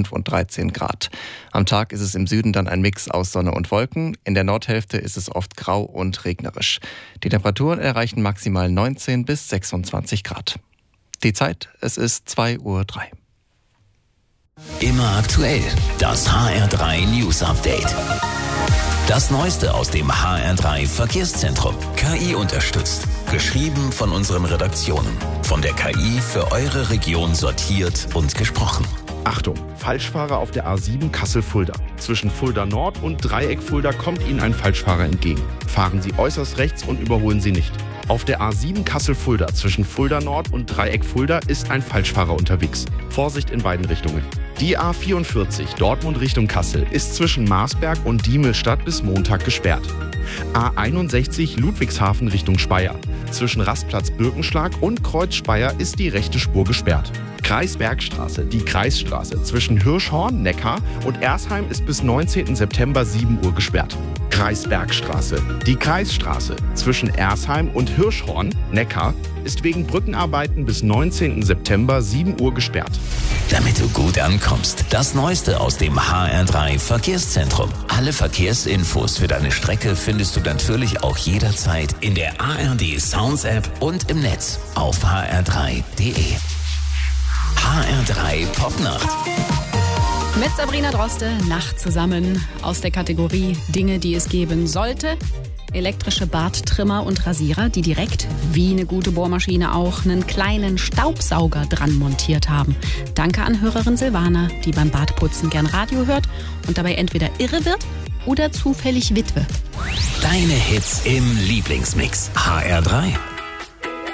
5 und 13 Grad. Am Tag ist es im Süden dann ein Mix aus Sonne und Wolken. In der Nordhälfte ist es oft grau und regnerisch. Die Temperaturen erreichen maximal 19 bis 26 Grad. Die Zeit, es ist 2:03 Uhr. Immer aktuell, das HR3 News Update. Das Neueste aus dem HR3 Verkehrszentrum. KI unterstützt. Geschrieben von unseren Redaktionen. Von der KI für eure Region sortiert und gesprochen. Achtung, Falschfahrer auf der A7 Kassel-Fulda. Zwischen Fulda Nord und Dreieck Fulda kommt Ihnen ein Falschfahrer entgegen. Fahren Sie äußerst rechts und überholen Sie nicht. Auf der A7 Kassel-Fulda zwischen Fulda Nord und Dreieck Fulda ist ein Falschfahrer unterwegs. Vorsicht in beiden Richtungen. Die A44 Dortmund Richtung Kassel ist zwischen Marsberg und Diemelstadt bis Montag gesperrt. A61 Ludwigshafen Richtung Speyer. Zwischen Rastplatz Birkenschlag und Kreuz Speyer ist die rechte Spur gesperrt. Kreisbergstraße, die Kreisstraße zwischen Hirschhorn, Neckar und Ersheim ist bis 19. September 7 Uhr gesperrt. Kreisbergstraße, die Kreisstraße zwischen Ersheim und Hirschhorn, Neckar, ist wegen Brückenarbeiten bis 19. September 7 Uhr gesperrt. Damit du gut ankommst, das Neueste aus dem HR3 Verkehrszentrum. Alle Verkehrsinfos für deine Strecke findest du natürlich auch jederzeit in der ARD Sounds App und im Netz auf hr3.de. HR3 Popnacht. Mit Sabrina Droste, Nacht zusammen aus der Kategorie Dinge, die es geben sollte. Elektrische Barttrimmer und Rasierer, die direkt, wie eine gute Bohrmaschine auch, einen kleinen Staubsauger dran montiert haben. Danke an Hörerin Silvana, die beim Bartputzen gern Radio hört und dabei entweder irre wird oder zufällig Witwe. Deine Hits im Lieblingsmix. HR3.